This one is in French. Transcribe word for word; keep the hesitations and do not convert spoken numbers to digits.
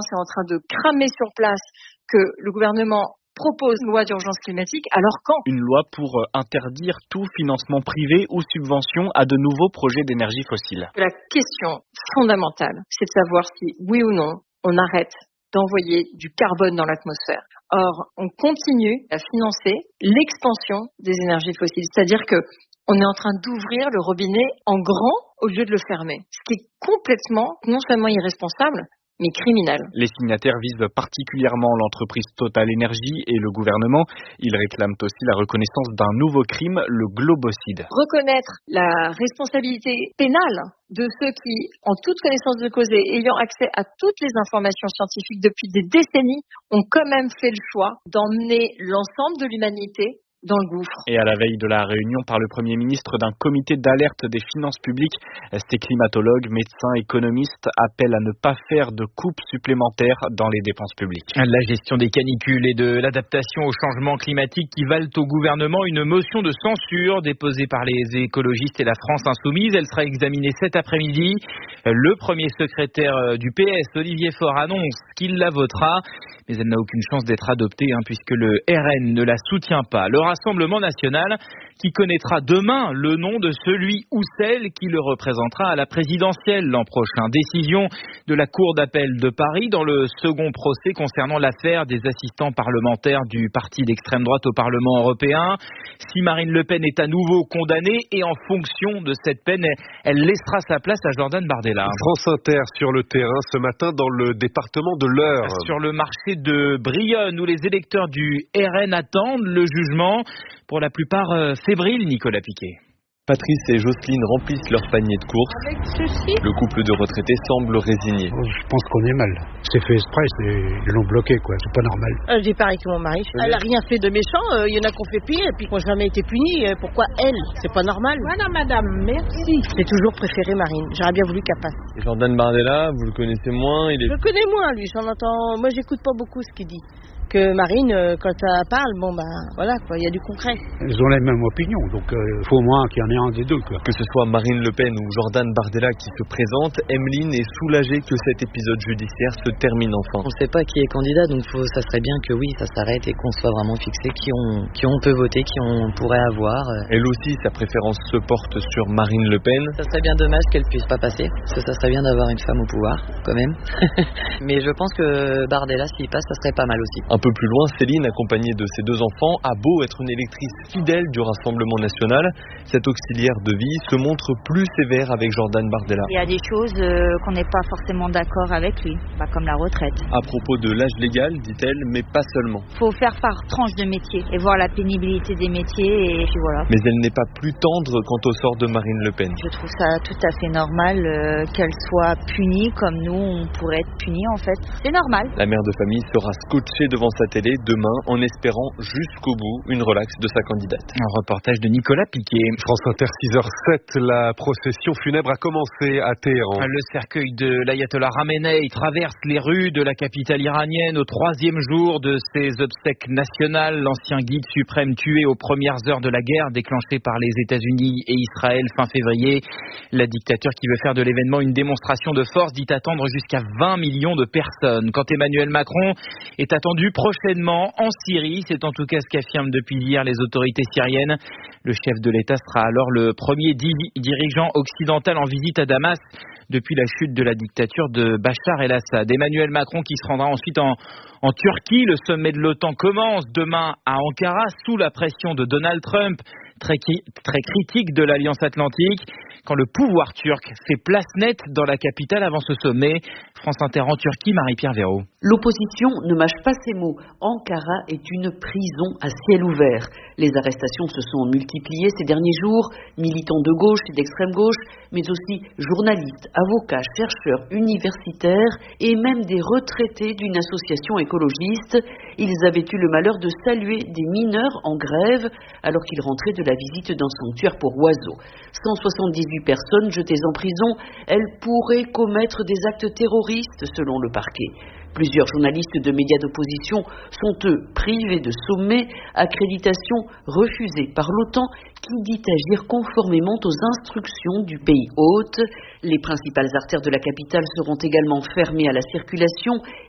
c'est en train de cramer sur place que le gouvernement propose une loi d'urgence climatique, alors quand ? Une loi pour interdire tout financement privé ou subvention à de nouveaux projets d'énergie fossile. La question fondamentale, c'est de savoir si, oui ou non, on arrête d'envoyer du carbone dans l'atmosphère. Or, on continue à financer l'expansion des énergies fossiles, c'est-à-dire que on est en train d'ouvrir le robinet en grand au lieu de le fermer, ce qui est complètement, non seulement irresponsable, mais criminel. Les signataires visent particulièrement l'entreprise Total Energy et le gouvernement. Ils réclament aussi la reconnaissance d'un nouveau crime, le globocide. Reconnaître la responsabilité pénale de ceux qui, en toute connaissance de cause et ayant accès à toutes les informations scientifiques depuis des décennies, ont quand même fait le choix d'emmener l'ensemble de l'humanité dans le gouffre. Et à la veille de la réunion par le Premier ministre d'un comité d'alerte des finances publiques, ces climatologues, médecins, économistes appellent à ne pas faire de coupes supplémentaires dans les dépenses publiques. La gestion des canicules et de l'adaptation au changement climatique qui valent au gouvernement une motion de censure déposée par les écologistes et la France insoumise. Elle sera examinée cet après-midi. Le premier secrétaire du P S, Olivier Faure, annonce qu'il la votera, mais elle n'a aucune chance d'être adoptée hein, puisque le R N ne la soutient pas. Le Rassemblement national qui connaîtra demain le nom de celui ou celle qui le représentera à la présidentielle l'an prochain. Décision de la Cour d'appel de Paris dans le second procès concernant l'affaire des assistants parlementaires du parti d'extrême droite au Parlement européen. Si Marine Le Pen est à nouveau condamnée et en fonction de cette peine, elle laissera sa place à Jordan Bardella. France Inter sur le terrain ce matin dans le département de l'Eure. Sur le marché de Brionne où les électeurs du R N attendent le jugement. Pour la plupart euh, fébriles, Nicolas Piquet. Patrice et Jocelyne remplissent leur panier de courses. Avec ceci, le couple de retraités semble résigné. Je pense qu'on est mal. C'est fait exprès, c'est... ils l'ont bloqué, quoi. C'est pas normal. euh, j'ai pareil que mon mari. Elle a rien fait de méchant. Il euh, y en a qui ont fait pire et puis qui n'ont jamais été punis. Euh, pourquoi elle ? C'est pas normal. Voilà, madame, merci. J'ai toujours préféré Marine. J'aurais bien voulu qu'elle passe. Et Jordan Bardella, vous le connaissez moins. Il est... Je le connais moins, lui. J'en entends. Moi, j'écoute pas beaucoup ce qu'il dit. Que Marine, euh, quand elle parle, bon ben voilà quoi, il y a du concret. Ils ont les mêmes opinions, donc il euh, faut au moins qu'il y en ait un des deux quoi. Que ce soit Marine Le Pen ou Jordan Bardella qui se présente, Emeline est soulagée que cet épisode judiciaire se termine enfin. On ne sait pas qui est candidat, donc faut, ça serait bien que oui, ça s'arrête et qu'on soit vraiment fixé qui on, qui on peut voter, qui on pourrait avoir. Elle aussi, sa préférence se porte sur Marine Le Pen. Ça serait bien dommage qu'elle puisse pas passer, parce que ça serait bien d'avoir une femme au pouvoir, quand même. Mais je pense que Bardella, s'il passe, ça serait pas mal aussi. Un peu plus loin, Céline, accompagnée de ses deux enfants, a beau être une électrice fidèle du Rassemblement national, cette auxiliaire de vie se montre plus sévère avec Jordan Bardella. Il y a des choses euh, qu'on n'est pas forcément d'accord avec lui, bah, comme la retraite. À propos de l'âge légal, dit-elle, mais pas seulement. Il faut faire par tranche de métier et voir la pénibilité des métiers et puis voilà. Mais elle n'est pas plus tendre quant au sort de Marine Le Pen. Je trouve ça tout à fait normal euh, qu'elle soit punie comme nous on pourrait être punis en fait. C'est normal. La mère de famille sera scotchée devant sa télé demain en espérant jusqu'au bout une relaxe de sa candidate. Un reportage de Nicolas Piquet. France Inter six heures sept, la procession funèbre a commencé à Téhéran. Le cercueil de l'ayatollah Khamenei traverse les rues de la capitale iranienne au troisième jour de ses obsèques nationales. L'ancien guide suprême tué aux premières heures de la guerre déclenchée par les États-Unis et Israël fin février. La dictature qui veut faire de l'événement une démonstration de force dit attendre jusqu'à vingt millions de personnes. Quand Emmanuel Macron est attendu prochainement en Syrie, c'est en tout cas ce qu'affirment depuis hier les autorités syriennes. Le chef de l'État sera alors le premier di- dirigeant occidental en visite à Damas depuis la chute de la dictature de Bachar el-Assad. Emmanuel Macron qui se rendra ensuite en, en Turquie. Le sommet de l'OTAN commence demain à Ankara sous la pression de Donald Trump, très, très critique de l'Alliance Atlantique. Quand le pouvoir turc fait place nette dans la capitale avant ce sommet. France Inter en Turquie, Marie-Pierre Véraud. L'opposition ne mâche pas ses mots. Ankara est une prison à ciel ouvert. Les arrestations se sont multipliées ces derniers jours. Militants de gauche et d'extrême gauche, mais aussi journalistes, avocats, chercheurs, universitaires et même des retraités d'une association écologiste. Ils avaient eu le malheur de saluer des mineurs en grève alors qu'ils rentraient de la visite d'un sanctuaire pour oiseaux. cent soixante-dix-huit personnes jetées en prison, elles pourraient commettre des actes terroristes selon le parquet. Plusieurs journalistes de médias d'opposition sont eux privés de sommet, accréditation refusée par l'OTAN qui dit agir conformément aux instructions du pays hôte. Les principales artères de la capitale seront également fermées à la circulation